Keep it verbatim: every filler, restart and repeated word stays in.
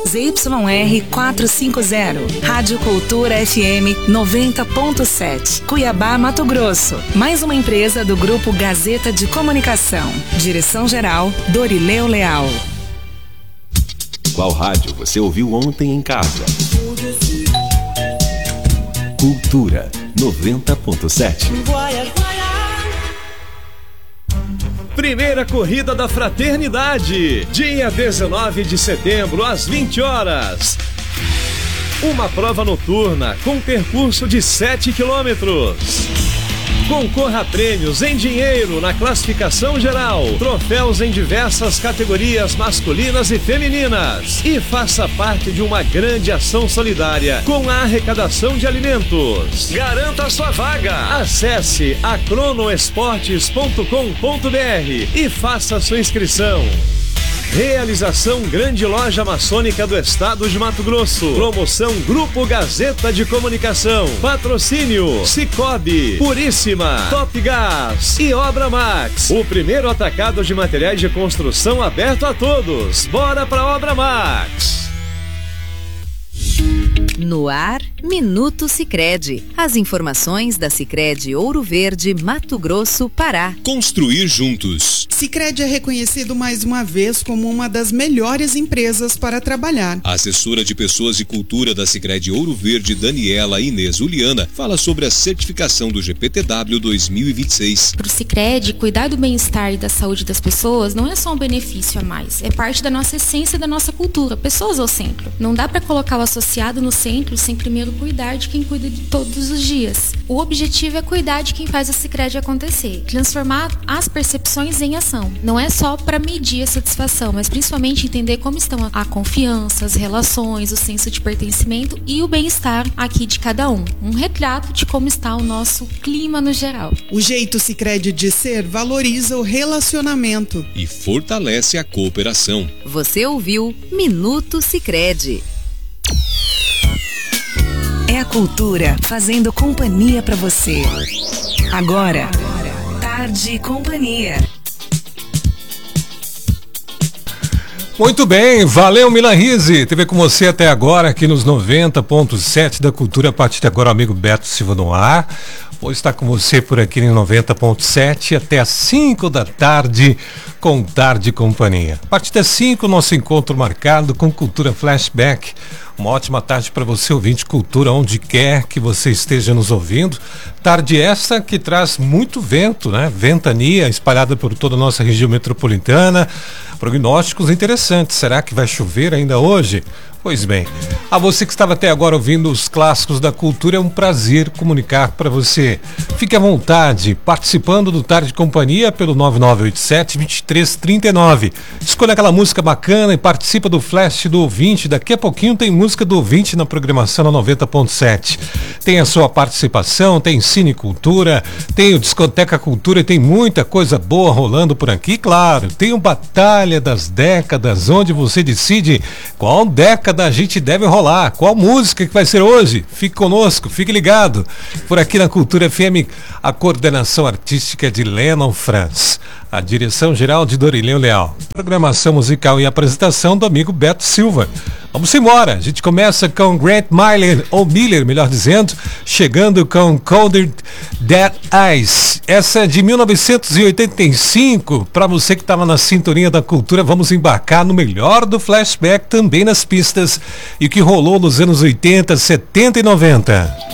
Z Y R quatrocentos e cinquenta, Rádio Cultura F M noventa ponto sete, Cuiabá, Mato Grosso. Mais uma empresa do Grupo Gazeta de Comunicação. Direção-geral, Dorileu Leal. Qual rádio você ouviu ontem em casa? Cultura noventa ponto sete. Primeira corrida da Fraternidade, dia dezenove de setembro, às vinte horas. Uma prova noturna com percurso de sete quilômetros. Concorra a prêmios em dinheiro na classificação geral, troféus em diversas categorias masculinas e femininas. E faça parte de uma grande ação solidária com a arrecadação de alimentos. Garanta a sua vaga. Acesse a cronoesportes ponto com ponto br e faça a sua inscrição. Realização Grande Loja Maçônica do Estado de Mato Grosso. Promoção Grupo Gazeta de Comunicação. Patrocínio Cicobi, Puríssima, Top Gás e Obra Max. O primeiro atacado de materiais de construção aberto a todos. Bora pra Obra Max. No ar, Minuto Sicredi. As informações da Sicredi Ouro Verde, Mato Grosso, Pará. Construir juntos. Sicredi é reconhecido mais uma vez como uma das melhores empresas para trabalhar. A assessora de Pessoas e Cultura da Sicredi Ouro Verde, Daniela Inês Uliana, fala sobre a certificação do G P T W dois mil e vinte e seis. Para o Sicredi, cuidar do bem-estar e da saúde das pessoas não é só um benefício a mais, é parte da nossa essência e da nossa cultura. Pessoas ao centro. Não dá para colocar o associado no centro sem primeiro cuidar de quem cuida de todos os dias. O objetivo é cuidar de quem faz a Sicredi acontecer, transformar as percepções em ação. Não é só para medir a satisfação, mas principalmente entender como estão a confiança, as relações, o senso de pertencimento e o bem-estar aqui de cada um. Um retrato de como está o nosso clima no geral. O jeito Sicredi de ser valoriza o relacionamento e fortalece a cooperação. Você ouviu Minuto Sicredi. É a cultura fazendo companhia pra você. Agora, Tarde e Companhia. Muito bem, valeu Milan Rizzi. Teve com você até agora aqui nos noventa ponto sete da Cultura. A partir de agora, o amigo Beto Silva no ar. Vou estar com você por aqui em noventa ponto sete até às cinco da tarde com Tarde e Companhia. A partir das cinco, nosso encontro marcado com Cultura Flashback. Uma ótima tarde para você, ouvinte Cultura, onde quer que você esteja nos ouvindo. Tarde essa que traz muito vento, né? Ventania espalhada por toda a nossa região metropolitana. Prognósticos interessantes. Será que vai chover ainda hoje? Pois bem, a você que estava até agora ouvindo os clássicos da cultura, é um prazer comunicar para você. Fique à vontade, participando do Tarde de Companhia pelo nove nove oito sete, dois três três nove. Escolha aquela música bacana e participa do Flash do Ouvinte. Daqui a pouquinho tem música do Ouvinte na programação na noventa ponto sete. Tem a sua participação, tem Cine Cultura, tem o Discoteca Cultura e tem muita coisa boa rolando por aqui. Claro, tem o Batalha das Décadas, onde você decide qual década a gente deve rolar, qual música que vai ser hoje. Fique conosco, fique ligado. Por aqui na Cultura F M, a coordenação artística é de Lennon Franz, a direção geral de Dorileu Leal, programação musical e apresentação do amigo Beto Silva. Vamos embora, a gente começa com Grant Miller, ou Miller, melhor dizendo, chegando com Colder Dead Eyes. Essa é de mil novecentos e oitenta e cinco. Para você que estava na sintonia da cultura, vamos embarcar no melhor do flashback, também nas pistas, e o que rolou nos anos oitenta, setenta e noventa.